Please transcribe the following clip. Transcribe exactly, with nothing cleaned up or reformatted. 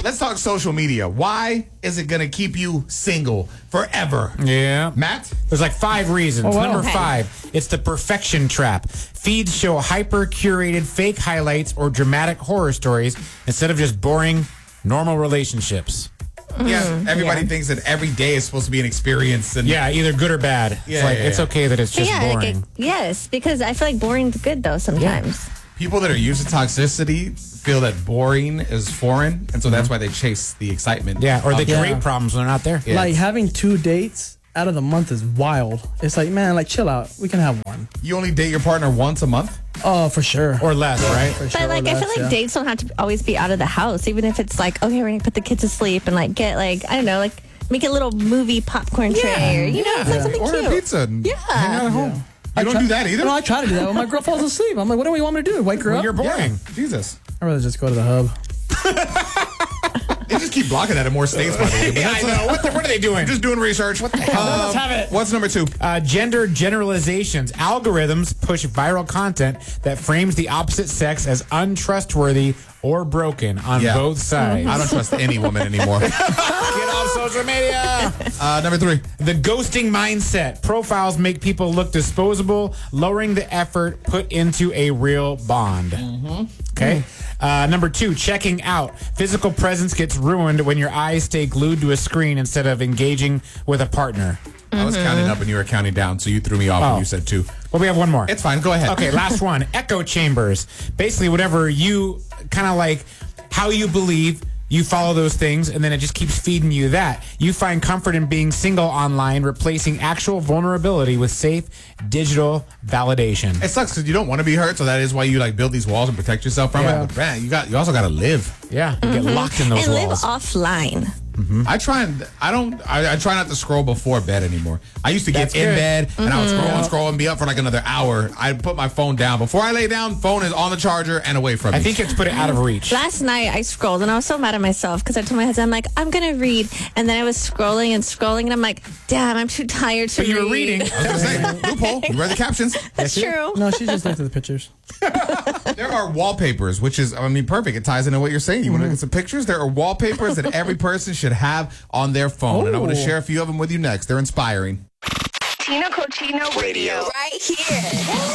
let's talk social media. Why is it going to keep you single forever? Yeah. Matt? There's like five reasons. Oh, wow. Number Okay. five, it's the perfection trap. Feeds show hyper-curated fake highlights or dramatic horror stories instead of just boring, normal relationships. Yeah, everybody Yeah. thinks that every day is supposed to be an experience. And Yeah, either good or bad. Yeah, it's like yeah, it's yeah. okay that it's just yeah, boring. like it, yes, because I feel like boring's good though sometimes. people that are used to toxicity feel that boring is foreign, and so that's why they chase the excitement. yeah, or they of- Yeah. create problems when they're not there. Yeah, Like it's- having two dates out of the month is wild. It's like, man, like chill out. We can have one. You only date your partner once a month? Oh, for sure. Or less, right? For But sure, like I feel that's- like yeah. dates don't have to always be out of the house, even if it's like, okay, we're gonna put the kids to sleep and like get like I don't know, like make a little movie popcorn tray or you know, it's like something Order cute. pizza and Yeah. hang out at home. You I don't try- do that either? No, I try to do that when my girl falls asleep. I'm like, what do you want me to do? Wake her Well, up? you're boring. Yeah, Jesus. I'd rather just go to the hub. They just keep blocking that in more states, by the way. But Yeah, I that's, know. What, the, what are they doing? I'm just doing research. What the hell? Let's have it. What's number two? Uh, gender generalizations. Algorithms push viral content that frames the opposite sex as untrustworthy or broken on Yeah. both sides. I don't trust any woman anymore. Get off social media. Uh, number three. The ghosting mindset. Profiles make people look disposable, lowering the effort put into a real bond. Okay. Uh, number two, checking out. Physical presence gets ruined when your eyes stay glued to a screen instead of engaging with a partner. I was counting up and you were counting down, so you threw me off Oh. when you said two. Well, we have one more. It's fine. Go ahead. Okay, last one. Echo chambers. Basically, whatever you kind of like, how you believe, you follow those things, and then it just keeps feeding you that. You find comfort in being single online, replacing actual vulnerability with safe digital validation. It sucks because you don't want to be hurt, so that is why you like build these walls and protect yourself from Yeah. it. But man, you got you also got to live. Yeah, you get locked in those And live walls. offline. I try and I don't I, I try not to scroll before bed anymore. I used to get That's in good. bed and I would scroll and scroll and be up for like another hour. I'd put my phone down before I lay down. Phone is on the charger and away from me. I think it's put it out of reach. Last night I scrolled and I was so mad at myself because I told my husband, I'm like, I'm going to read. And then I was scrolling and scrolling and I'm like, damn, I'm too tired to But read. you were reading. I was gonna say loophole. You read the captions. That's true. No, she just looked at the pictures. There are wallpapers, which is I mean perfect. It ties into what you're saying. You want to look at some pictures? There are wallpapers that every person should have on their phone, and I want to Oh. share a few of them with you next. They're inspiring. Tina Cochino Radio. Right here.